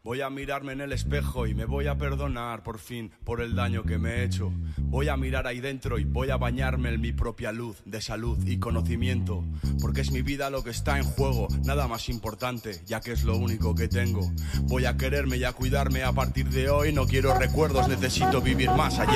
Voy a mirarme en el espejo y me voy a perdonar por fin por el daño que me he hecho. Voy a mirar ahí dentro y voy a bañarme en mi propia luz de salud y conocimiento. Porque es mi vida lo que está en juego, nada más importante, ya que es lo único que tengo. Voy a quererme y a cuidarme a partir de hoy. No quiero recuerdos, necesito vivir más allá.